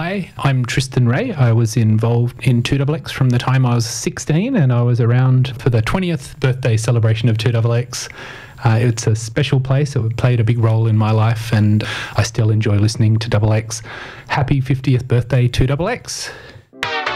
Hi, I'm Tristan Ray. I was involved in 2XX from the time I was 16, and I was around for the 20th birthday celebration of 2XX. It's a special place. It played a big role in my life, and I still enjoy listening to XX. Happy 50th birthday, 2XX.